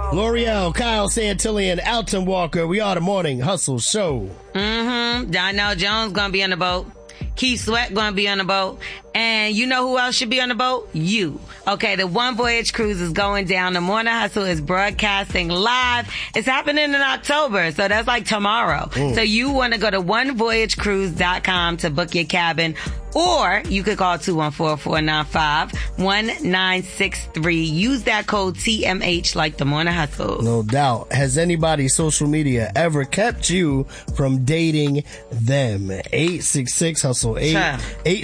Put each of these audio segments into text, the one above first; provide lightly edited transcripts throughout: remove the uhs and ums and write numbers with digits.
L'Oreal, Kyle Santillan, Alton Walker. We are the Morning Hustle Show. Donnell Jones gonna be on the boat. Keith Sweat gonna be on the boat. And you know who else should be on the boat? You. Okay, the One Voyage Cruise is going down. The Morning Hustle is broadcasting live. It's happening in October, so that's like tomorrow. So you want to go to onevoyagecruise.com to book your cabin, or you could call 214-495-1963. Use that code TMH like the Morning Hustle. No doubt. Has anybody's social media ever kept you from dating them? 866-HUSTLE-8,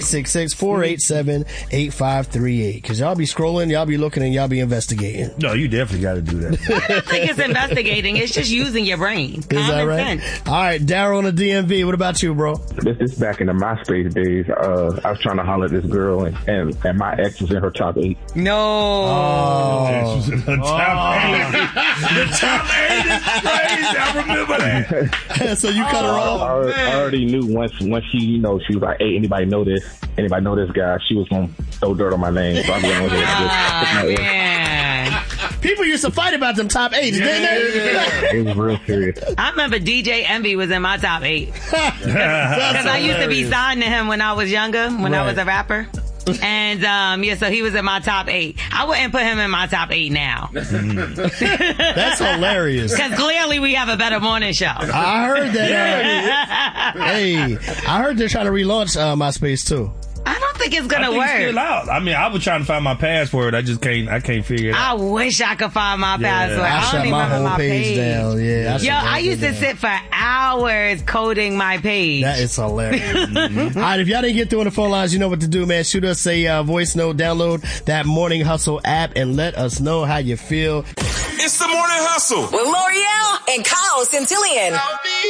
866-487-8538. Cause y'all be scrolling, y'all be looking, and y'all be investigating. No, you definitely got to do that. I don't think it's investigating. It's just using your brain. Is that right? All right, Daryl on the DMV. What about you, bro? This is back in the MySpace days. I was trying to holler at this girl, and my ex was in her top 8. No. Oh. The top 8. The top 8 is crazy. I remember that. So you cut her off? I already knew once she, she was like, hey, anybody know this guy? She was going to throw dirt on my name. So I'm going with it. Man. People used to fight about them top 8s, didn't they? It was real serious. I remember DJ Envy was in my top 8. Because I used to be signed to him when I was younger, when I was a rapper. And, so he was in my top 8. I wouldn't put him in my top 8 now. That's hilarious. Because clearly we have a better morning show. I heard that. Hey, I heard they're trying to relaunch MySpace too. I don't think it's gonna work. It's still out. I mean, I was trying to find my password. I can't figure it out. I wish I could find my password. I don't shut even my remember whole page down. Yeah. I used to sit for hours coding my page. That is hilarious. All right, if y'all didn't get through on the phone lines, you know what to do, man. Shoot us a voice note, download that Morning Hustle app, and let us know how you feel. It's the Morning Hustle with L'Oreal and Kyle Santillan.